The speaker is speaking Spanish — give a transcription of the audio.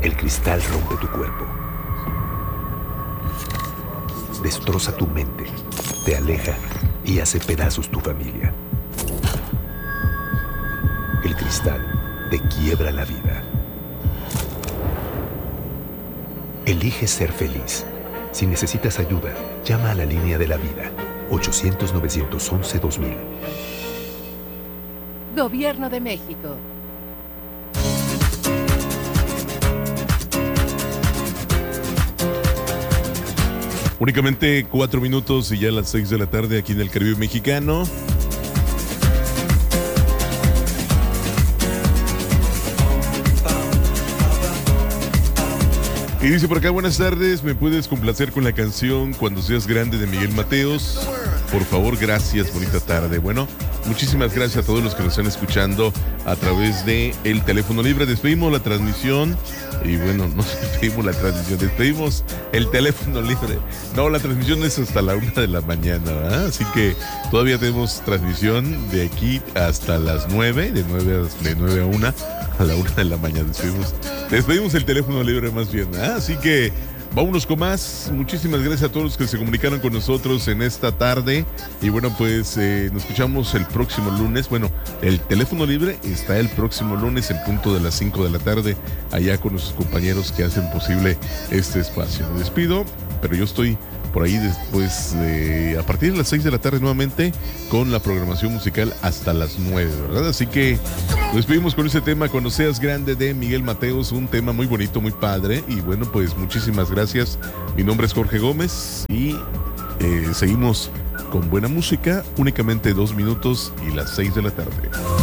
El cristal rompe tu cuerpo. Destroza tu mente, te aleja y hace pedazos tu familia. El cristal te quiebra la vida. Elige ser feliz. Si necesitas ayuda, llama a la línea de la vida. 800-911-2000. Gobierno de México. Únicamente 4 minutos y ya a las 6 de la tarde aquí en el Caribe mexicano. Y dice por acá, buenas tardes, ¿me puedes complacer con la canción Cuando seas grande de Miguel Mateos? Por favor, gracias, bonita tarde. Bueno, muchísimas gracias a todos los que nos están escuchando a través de el teléfono libre. Despedimos la transmisión y bueno, no despedimos la transmisión, despedimos el teléfono libre. No, la transmisión es hasta la 1 de la mañana, ¿verdad? Así que todavía tenemos transmisión de aquí hasta las 9, de 9 a 1, a la 1 de la mañana. Despedimos el teléfono libre más bien, ¿verdad? Así que vámonos con más. Muchísimas gracias a todos los que se comunicaron con nosotros en esta tarde. Y bueno, pues nos escuchamos el próximo lunes. Bueno, el teléfono libre está el próximo lunes en punto de las 5 de la tarde, allá con nuestros compañeros que hacen posible este espacio. Me despido, pero yo estoy por ahí después a partir de las 6 de la tarde nuevamente con la programación musical hasta las 9, ¿verdad? Así que nos despedimos con ese tema Cuando seas grande de Miguel Mateos, un tema muy bonito, muy padre. Y bueno, pues muchísimas gracias. Mi nombre es Jorge Gómez y seguimos con buena música, únicamente 2 minutos y las 6 de la tarde.